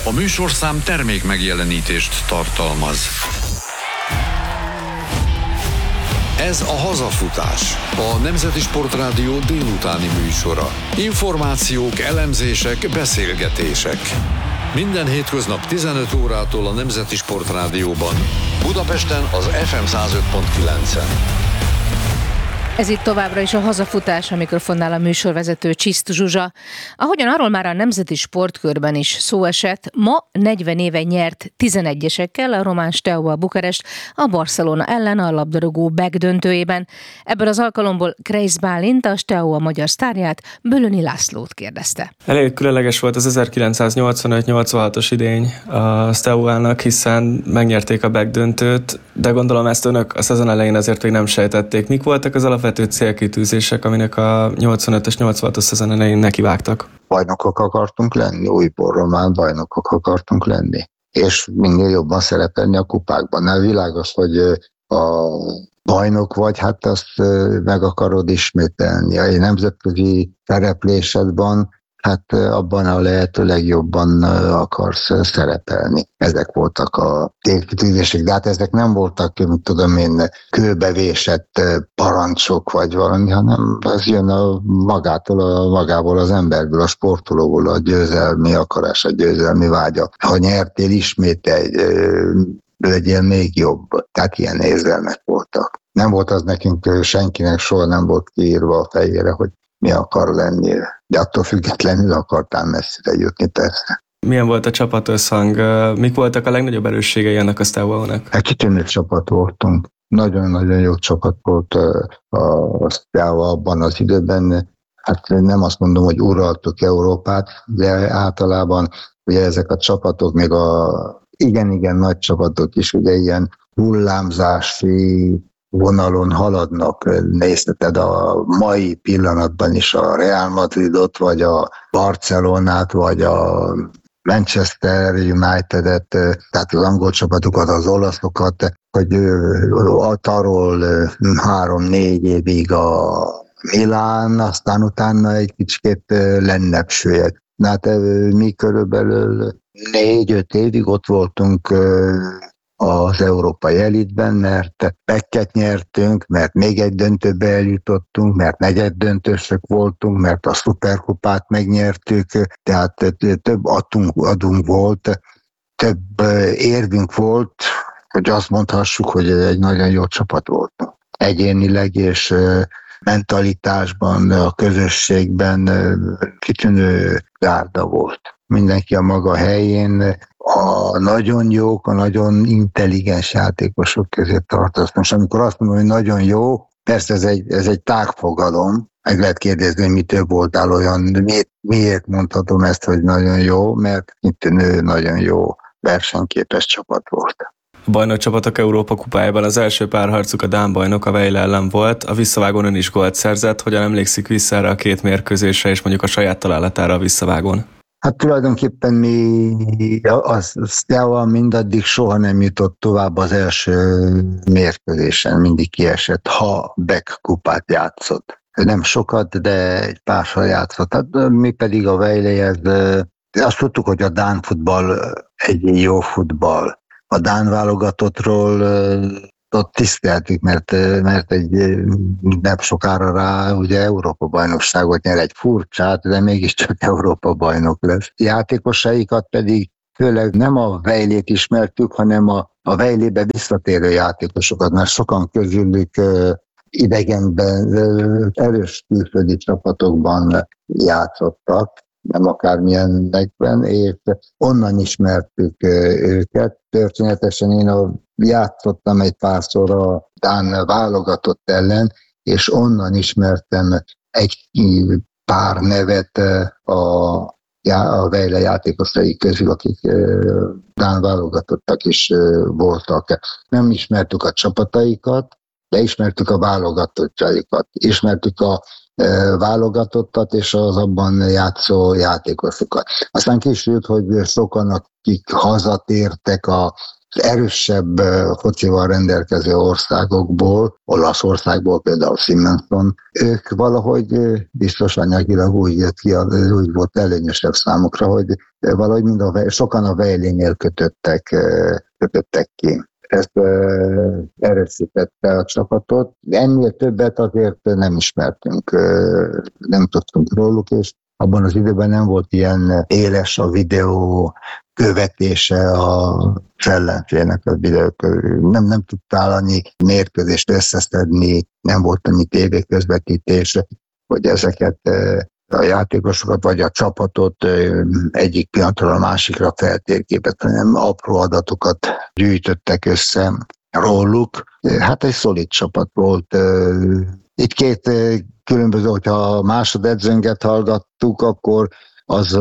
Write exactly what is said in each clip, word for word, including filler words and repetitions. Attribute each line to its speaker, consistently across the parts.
Speaker 1: A műsorszám termék megjelenítést tartalmaz. Ez a Hazafutás, a Nemzeti Sportrádió délutáni műsora. Információk, elemzések, beszélgetések. Minden hétköznap tizenöt órától a Nemzeti Sportrádióban, Budapesten az ef em száz öt pont kilencen.
Speaker 2: Ez itt továbbra is a Hazafutás, a mikrofonnál a műsorvezető Csisztu Zsuzsa. Ahogyan arról már a Nemzeti Sportkörben is szó esett, ma negyven éve nyert tizenegyesekkel a román Steaua Bukarest a Barcelona ellen a labdarúgó megdöntőjében. Ebből az alkalomból Kreisz Bálint, a Steaua magyar sztárját, Bölöni Lászlót kérdezte.
Speaker 3: Elég különleges volt az ezerkilencszáznyolcvanöt nyolcvanhatos idény a Steauának, hiszen megnyerték a megdöntőt, de gondolom ezt önök a szezon elején azért még nem sejtették. Mik voltak az alapvető célkitűzések, aminek a nyolcvanötös nyolcvanhatos szezon elején nekivágtak?
Speaker 4: Bajnokok akartunk lenni, újból román bajnokok akartunk lenni, és minél jobban szerepelni a kupákban. Nem világos, hogy a bajnok vagy, hát azt meg akarod ismételni. A nemzetközi szereplésedben, hát abban a lehető legjobban akarsz szerepelni. Ezek voltak a célkitűzések, de hát ezek nem voltak, mint tudom én, kőbevésett parancsok vagy valami, hanem ez jön a magától, a magából az emberből, a sportolóból, a győzelmi akarás, a győzelmi vágya. Ha nyertél, ismételj, legyél még jobb. Tehát ilyen érzelmek voltak. Nem volt az nekünk, senkinek soha nem volt kiírva a fejére, hogy mi akar lenni, de attól függetlenül akartál messzire jutni, persze.
Speaker 3: Milyen volt a csapatösszhang? Mik voltak a legnagyobb erősségei ennek a Steauának?
Speaker 4: Egy kitűnő csapat voltunk. Nagyon-nagyon jó csapat volt a Steaua abban az időben. Hát nem azt mondom, hogy uraltuk Európát, de általában ugye ezek a csapatok, még a igen-igen nagy csapatok is ugye ilyen hullámzási vonalon haladnak. Nézted a mai pillanatban is a Real Madridot, vagy a Barcelonát, vagy a Manchester United-et, tehát az angol csapatokat, az olaszokat, hogy arról három-négy évig a Milán, aztán utána egy kicsit lennebb süllyedt. Hát mi körülbelül négy-öt évig ott voltunk az európai elitben, mert pekket nyertünk, mert még egy döntőbe eljutottunk, mert negyed döntősök voltunk, mert a szuperkupát megnyertük, tehát több adunk, adunk volt, több érvünk volt, hogy azt mondhassuk, hogy egy nagyon jó csapat voltunk. Egyénileg és mentalitásban, a közösségben kitűnő gárda volt. Mindenki a maga helyén, a nagyon jók, a nagyon intelligens játékosok közé tartoznak. És amikor azt mondom, hogy nagyon jó, persze ez egy, ez egy tágfogalom, meg lehet kérdezni, hogy mitől voltál olyan, miért, miért mondhatom ezt, hogy nagyon jó, mert itt nő nagyon jó versenyképes csapat volt.
Speaker 3: A bajnokcsapatok Európa kupájában az első párharcuk a dán bajnok, a Vejle ellen volt, a visszavágón ön is gólt szerzett. Hogyan emlékszik vissza erre a két mérkőzésre, és mondjuk a saját találatára a visszavágón?
Speaker 4: Hát tulajdonképpen mi a Steaua mindaddig soha nem jutott tovább az első mérkőzésen, mindig kiesett, ha Beck kupát játszott. Nem sokat, de egy pársal játszott. Hát mi pedig a Vejléhez, azt tudtuk, hogy a dán futball egy jó futball. A dán válogatottról ott tiszteltük, mert, mert egy nem sokára rá ugye Európa-bajnokságot nyer, egy furcsát, de mégiscsak Európa-bajnok lesz. Játékosaikat pedig főleg nem a Vejlét ismertük, hanem a, a Vejlébe visszatérő játékosokat, mert sokan közülük idegenben, erős külföldi csapatokban játszottak, nem akármilyenekben, és onnan ismertük őket. Történetesen én a, játszottam egy párszor a dán válogatott ellen, és onnan ismertem egy pár nevet a, a Vejle játékosai közül, akik dán válogatottak is voltak. Nem ismertük a csapataikat, de ismertük a válogatottjaikat, ismertük a válogatottat és az abban játszó játékosokat. Aztán később, hogy sokan, akik hazatértek a erősebb focival rendelkező országokból, Olaszországból például Simonson, ők valahogy biztos anyagilag úgy jött ki, úgy volt előnyösebb számukra, hogy valahogy mind a, sokan a Vejlénél kötöttek, kötöttek ki. Ez erősítette a csapatot. Ennél többet azért nem ismertünk, nem tudtunk róluk, és abban az időben nem volt ilyen éles a videó követése a ellenfélnek a videó körül. Nem, nem tudtál annyi mérkőzést összeszedni, nem volt annyi tévéközvetítés, hogy ezeket a játékosokat vagy a csapatot egyik pillanatról a másikra feltérképet, hanem apró adatokat gyűjtöttek össze róluk. Hát egy szolid csapat volt. Itt két különböző, hogyha a másodedzőnket hallgattuk, akkor az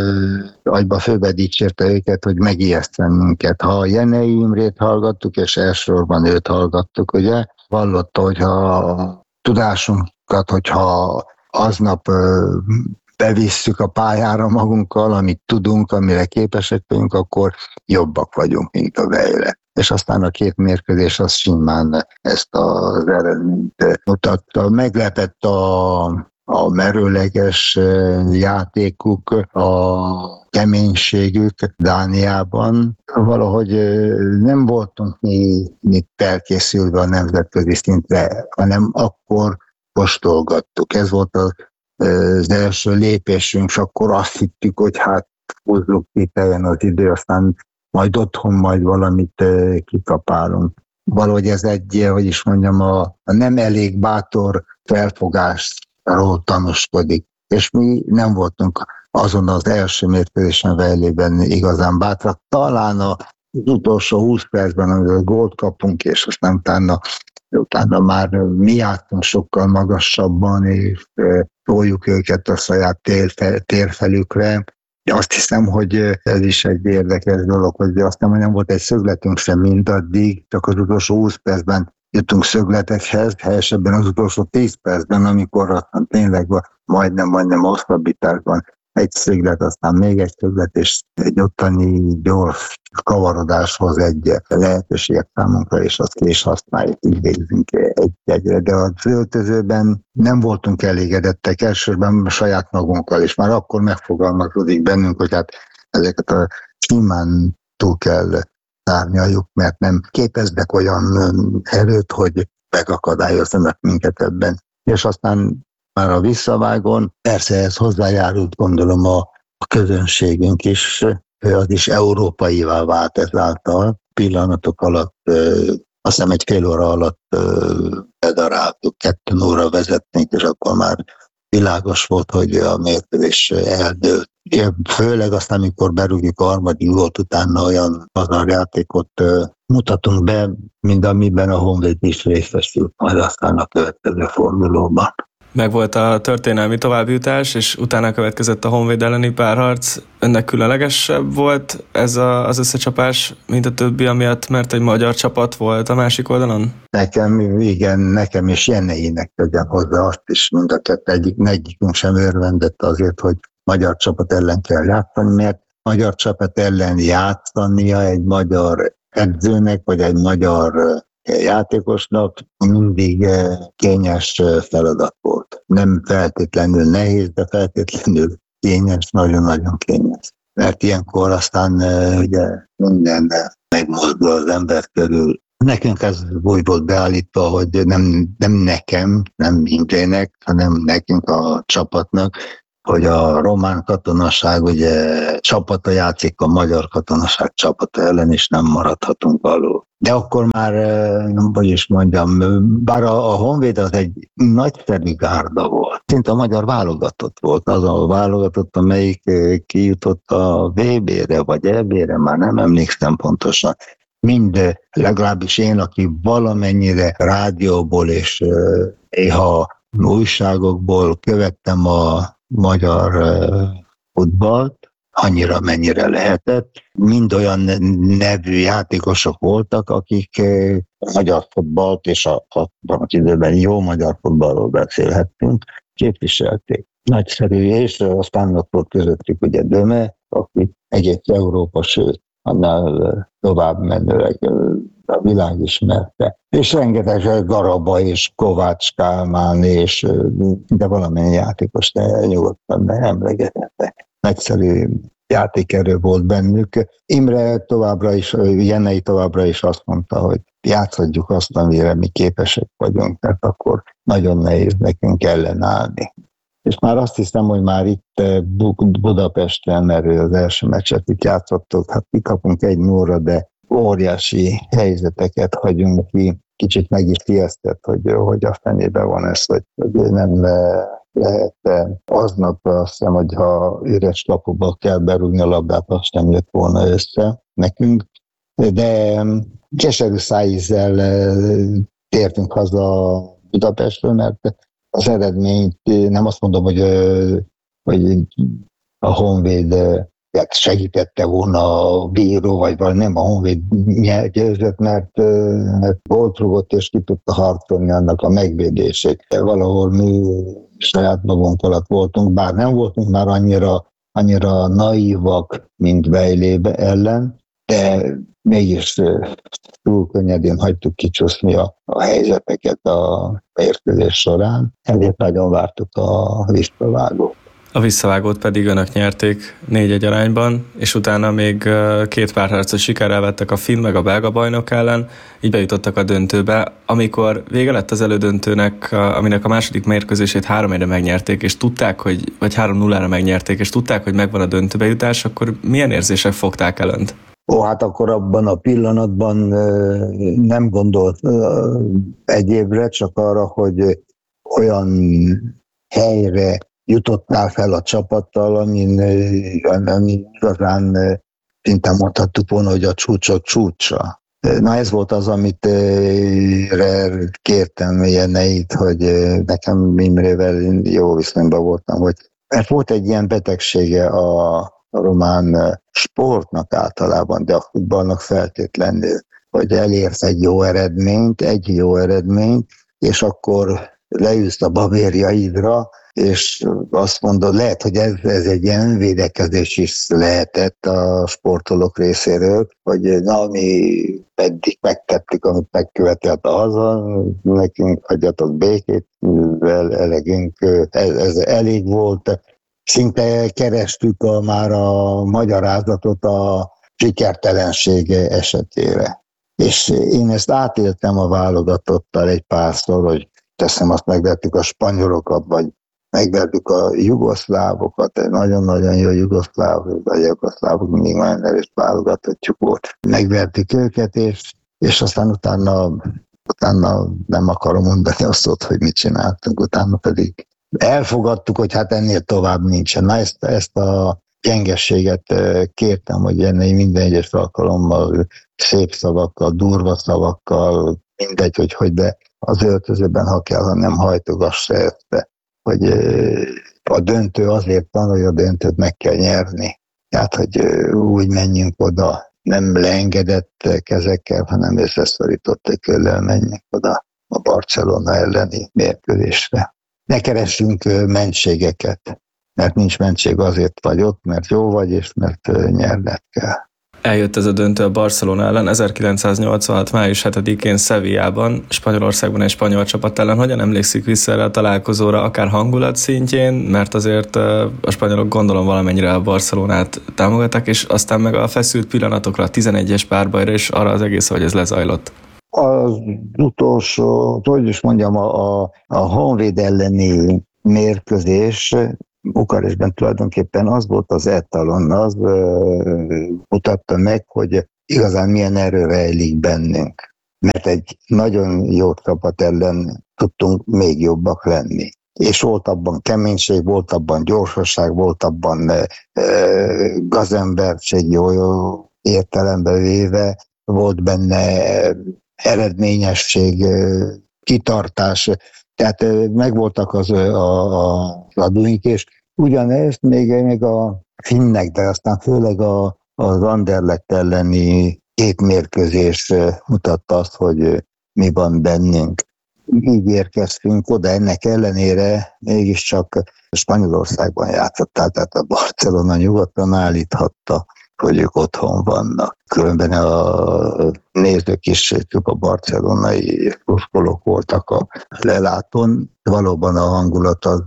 Speaker 4: agyba főbe dicsérte őket, hogy megijeszt minket. Ha a Jenei Imrét hallgattuk, és elsősorban őt hallgattuk, ugye, vallotta, hogyha a tudásunkat, hogyha aznap bevisszük a pályára magunkkal, amit tudunk, amire képesek vagyunk, akkor jobbak vagyunk, mint a Vejle. És aztán a két mérkőzés az simán ezt az eredményt mutatta. Meglepett a, a merőleges játékuk, a keménységük Dániában. Valahogy nem voltunk mi, mi felkészülve a nemzetközi szintre, hanem akkor kóstolgattuk. Ez volt az első lépésünk, és akkor azt hittük, hogy hát húzzuk ki, eljön az idő, aztán majd otthon majd valamit kikapálunk. Valahogy ez egy, hogy is mondjam, a, a nem elég bátor felfogásról tanúskodik. És mi nem voltunk azon az első mérkőzésen Vejlében igazán bátrak. Talán az utolsó húsz percben, amikor gólt kapunk, és aztán utána utána már mi jártunk sokkal magasabban, és toljuk őket a saját térfelükre. Azt hiszem, hogy ez is egy érdekes dolog, hogy azt nem, hogy nem volt egy szögletünk sem mindaddig, csak az utolsó húsz percben jutunk szögletekhez, helyesebben az utolsó tíz percben, amikor aztán tényleg majdnem, majdnem hosszabbításban egy szöglet, aztán még egy szöglet, és egy ottani gyors kavarodáshoz egy lehetőséget számunkra, és azt ki is használjuk, így végzünk egy-egyre. De az öltözőben nem voltunk elégedettek, elsősorban saját magunkkal, és már akkor megfogalmazódik bennünk, hogy hát ezeket a simán túl kell szárnyaljuk, mert nem képeznek olyan erőt, hogy megakadályozzanak minket ebben. És aztán már a visszavágon, persze ez hozzájárult, gondolom a, a közönségünk is, az is európaivá vált ezáltal. Pillanatok alatt, ö, azt hiszem egy fél óra alatt bedaráltuk, kettő óra vezetnénk, és akkor már világos volt, hogy a mérkőzés eldőlt. Főleg aztán, amikor berúgjuk a harmadik gólt, utána olyan pazarjátékot mutatunk be, mint amiben a Honvéd is részesült, majd aztán a következő fordulóban.
Speaker 3: Megvolt a történelmi továbbjutás, és utána következett a Honvéd elleni párharc. Önnek különlegesebb volt ez a, az összecsapás, mint a többi, amiatt, mert egy magyar csapat volt a másik oldalon?
Speaker 4: Nekem, igen, nekem és Jeneinek tegyem hozzá azt is, mind a kettő, egyik, egyikünk sem örvendett azért, hogy magyar csapat ellen kell játszani, mert magyar csapat ellen játszania egy magyar edzőnek, vagy egy magyar játékosnak mindig kényes feladat volt. Nem feltétlenül nehéz, de feltétlenül kényes, nagyon-nagyon kényes. Mert ilyenkor aztán ugye minden megmozdul az ember körül. Nekünk ez úgy volt beállítva, hogy nem, nem nekem, nem Imrének, hanem nekünk a csapatnak, hogy a román katonaság ugye csapata játszik a magyar katonaság csapata ellen, és nem maradhatunk alul. De akkor már, hogy is mondjam, bár a, a Honvéd az egy nagyszerű gárda volt. Szinte a magyar válogatott volt, az a válogatott, amelyik kijutott a vé bé-re vagy é bé-re, már nem emlékszem pontosan. Mind, legalábbis én, aki valamennyire rádióból és néha újságokból követtem a magyar futballt, annyira, mennyire lehetett. Mind olyan nevű játékosok voltak, akik a magyar futballt, és a, abban az időben jó magyar futballról beszélhettünk, képviselték. Nagyszerű, és aztán ott volt közöttük ugye Döme, aki egész Európa, sőt, annál tovább menőleg a világ ismerte. És rengeteg Garaba és Kovács Kálmán, és de valamennyi játékos nyugodtan emlegetette. Nagyszerű játékerő volt bennük. Imre továbbra is, Jenei továbbra is azt mondta, hogy játszhatjuk azt, amire mi képesek vagyunk, mert akkor nagyon nehéz nekünk ellenállni. És már azt hiszem, hogy már itt Budapesten, mert az első meccset itt játszottuk, hát mi kapunk egy nulla, de óriási helyzeteket hagyunk ki. Kicsit meg is ijesztett, hogy, hogy a fenébe van ez, hogy, hogy nem le, lehet aznap azt hiszem, hogy ha üres lapokba kell berúgni a labdát, azt nem jött volna össze nekünk. De keserű szájízzel tértünk haza Budapestről, mert az eredményt nem azt mondom, hogy, hogy a Honvéd segítette volna a bíró, vagy valami, nem a Honvéd győzött, mert, mert volt rúgott, és ki tudta harcolni annak a megvédését. Valahol mi saját magunk alatt voltunk, bár nem voltunk már annyira, annyira naívak, mint Vejlébe ellen, de mégis túl könnyedén hagytuk kicsúszni a, a helyzeteket a mérkőzés során. Ezért nagyon vártuk a visszavágót.
Speaker 3: A visszavágót pedig önök nyerték négy egy arányban, és utána még két párharcot sikerrel vettek a finn meg a belga bajnok ellen, így bejutottak a döntőbe. Amikor vége lett az elődöntőnek, aminek a második mérkőzését három egyre megnyerték, és tudták, hogy, vagy három nullára megnyerték, és tudták, hogy megvan a döntőbe jutás, akkor milyen érzések fogták el önt?
Speaker 4: Ó, hát akkor abban a pillanatban nem gondolt egy évre, csak arra, hogy olyan helyre jutottál fel a csapattal, amin, amin igazán szinte mondhattuk volna, hogy a csúcsok csúcsa. Na ez volt az, amit kértem Jeneit, hogy nekem Imrével jó viszonyban voltam, hogy mert volt egy ilyen betegsége a a román sportnak általában, de a futballnak feltétlenül, hogy elérsz egy jó eredményt, egy jó eredményt, és akkor leülsz a babérjaidra, és azt mondod, lehet, hogy ez, ez egy ilyen védekezés is lehetett a sportolók részéről, hogy na, mi eddig megtettük, amit megkövetelt a haza, nekünk hagyjatok békét, elegünk, ez, ez elég volt. Szinte kerestük a, már a magyarázatot a sikertelensége esetére. És én ezt átéltem a válogatottal egy párszor, hogy teszem azt, megvertük a spanyolokat, vagy megvertük a jugoszlávokat, nagyon-nagyon jó jugoszláv, vagy jugoszlávok mindig nagyon erős válogatottjuk volt. Megvertük őket, és, és aztán utána, utána nem akarom mondani azt, hogy mit csináltunk, utána pedig elfogadtuk, hogy hát ennél tovább nincsen. Na ezt, ezt a gyengességet kértem, hogy ennél minden egyes alkalommal szép szavakkal, durva szavakkal, mindegy, hogy hogy, de az öltözőben, ha kell, ha nem hajtogassa ezt, hogy a döntő azért van, hogy a döntőt meg kell nyerni. Tehát, hogy úgy menjünk oda, nem leengedett kezekkel, hanem összeszorított ököllel menjünk oda a Barcelona elleni mérkőzésre. Ne keressünk mentségeket, mert nincs mentség, azért vagy ott, mert jó vagy, és mert nyerned kell.
Speaker 3: Eljött ez a döntő a Barcelona ellen ezerkilencszáznyolcvanhat. május hetedikén Sevillában, Spanyolországban egy spanyol csapat ellen. Hogyan emlékszik vissza erre a találkozóra, akár hangulat szintjén, mert azért a spanyolok gondolom valamennyire a Barcelonát támogatták, és aztán meg a feszült pillanatokra, a tizenegyes párbajra, és arra az egész, hogy ez lezajlott.
Speaker 4: Az utolsó, hogy is mondjam, a, a, a Honvéd elleni mérkőzés Bukarestben tulajdonképpen az volt az etalon, az ö, mutatta meg, hogy igazán milyen erő rejlik bennünk. Mert egy nagyon jó csapat ellen tudtunk még jobbak lenni. És volt abban keménység, volt abban gyorsaság, volt abban ö, gazemberség, jó, jó értelembe véve, volt benne eredményesség, kitartás, tehát megvoltak az a, a adóink, és ugyanezt még, még a finnek, de aztán főleg a, az Anderlecht elleni két mérkőzés mutatta azt, hogy mi van bennünk. Így érkeztünk oda, ennek ellenére mégiscsak Spanyolországban játszottál, tehát a Barcelona nyugodtan állíthatta hogy ők otthon vannak. Különben a nézők is csak a barcelonai szurkolók voltak a lelátón. Valóban a hangulat az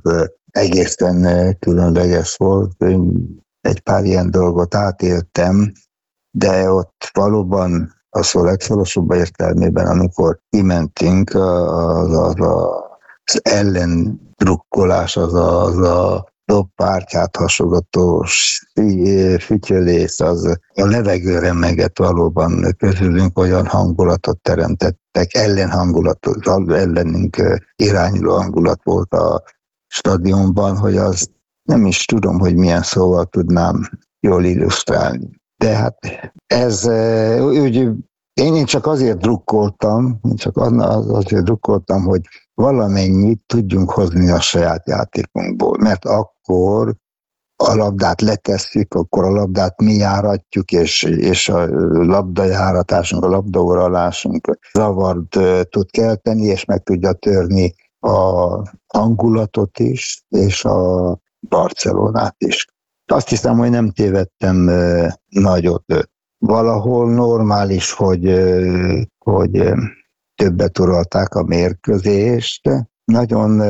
Speaker 4: egészen különleges volt. Egy pár ilyen dolgot átéltem, de ott valóban a szó legszorosabb értelmében, amikor kimentünk, az, az, az ellendrukkolás, az a, az a dobbpártyát hasogatós fütyölés, az a levegőre megett valóban közülünk, olyan hangulatot teremtettek, ellenhangulatot, ellenünk irányuló hangulat volt a stadionban, hogy az nem is tudom, hogy milyen szóval tudnám jól illusztrálni. De hát ez, úgy, én, én csak azért drukkoltam, én csak azért drukkoltam, hogy valamennyit tudjunk hozni a saját játékunkból, mert akkor a labdát letesszük, akkor a labdát mi járatjuk, és, és a labdajáratásunk, a labdauralásunk zavart tud kelteni, és meg tudja törni a hangulatot is, és a Barcelonát is. Azt hiszem, hogy nem tévedtem nagyot. Valahol normális, hogy, hogy többet uralták a mérkőzést. Nagyon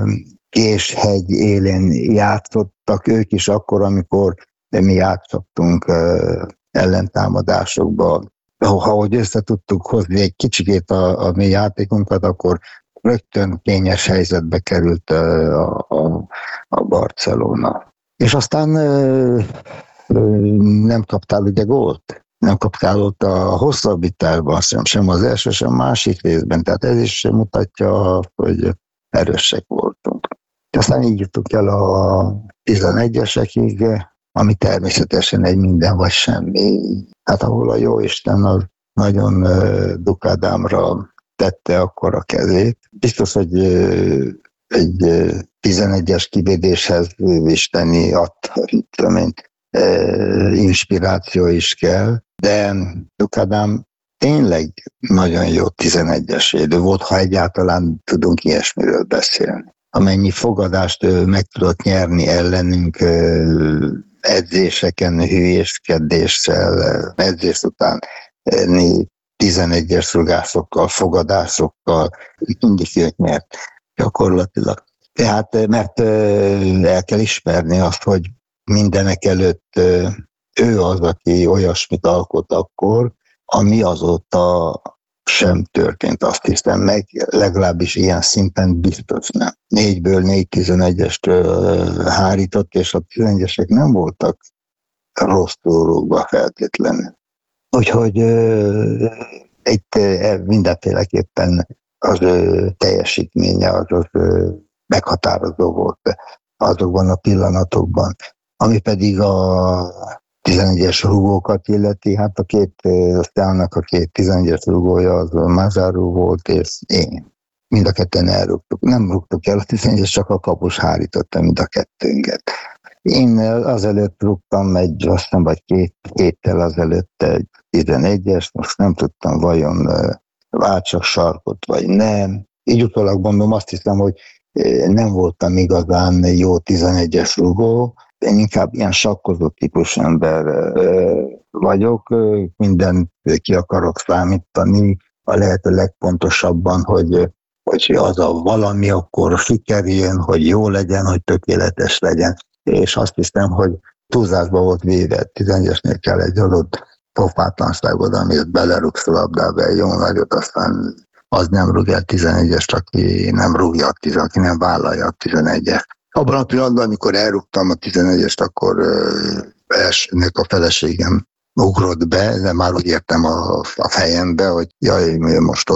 Speaker 4: késhegy élén játszottak ők is akkor, amikor mi játszottunk ellentámadásokba. Ha hogy össze tudtuk hozni egy kicsikét a, a mi játékunkat, akkor rögtön kényes helyzetbe került a, a, a Barcelona. És aztán ö, ö, nem kaptál ugye gólt. Nem kaptál ott a hosszabbításban sem, sem az első, sem másik részben. Tehát ez is mutatja, hogy erősek voltunk. Aztán így jutunk el a tizenegyesekig, ami természetesen egy minden vagy semmi. Hát ahol a Jóisten az nagyon Dukádámra tette akkor a kezét. Biztos, hogy egy tizenegyes kivédéshez isteni adta, inspiráció is kell, de Dukádám tényleg nagyon jó tizenegyes védő volt, ha egyáltalán tudunk ilyesmiről beszélni. Amennyi fogadást ő meg tudott nyerni ellenünk edzéseken, hülyéskedéssel, edzés után tizenegyes rugászokkal, fogadásokkal, mindig őt nyert gyakorlatilag. Tehát, mert el kell ismerni azt, hogy mindenek előtt ő az, aki olyasmit alkot akkor, ami azóta sem történt, azt hiszem meg, legalábbis ilyen szinten biztos nem. Négyből négy tizenegyest hárított, és a tizenegyesek nem voltak rossz túrókba feltétlenül. Úgyhogy itt mindenféleképpen az teljesítménye az, az meghatározó volt azokban a pillanatokban. Ami pedig a tizenegyes rugókat illeti, hát a két sztárnak a két tizenegyes rugója az Mazáró volt, és én. Mind a ketten elrúgtuk. Nem rúgtuk el a tizenegyes, csak a kapus hárította mind a kettőnket. Én azelőtt rúgtam egy, azt hiszem, vagy két héttel azelőtt egy tizenegyes, most nem tudtam, vajon váltsak sarkot, vagy nem. Így utólag mondom, azt hiszem, hogy nem voltam igazán jó tizenegyes rugó, én inkább ilyen sakkozó típus ember vagyok, mindent ki akarok számítani, a lehető legpontosabban, hogy, hogy az a valami akkor sikerüljön, hogy jó legyen, hogy tökéletes legyen. És azt hiszem, hogy túlzásba volt véve, tizenegyesnél kell egy adott pofátlanságod, amit belerúgsz a labdába egy jó nagyot, aztán az nem rúg el tizenegyest, aki nem rúgja a tizen, aki nem vállalja a tizenegyest. Abban a pillanatban, amikor elrúgtam a tizenegyest, akkor uh, elsőnek a feleségem ugrott be, de már úgy értem a, a fejembe, hogy jaj, most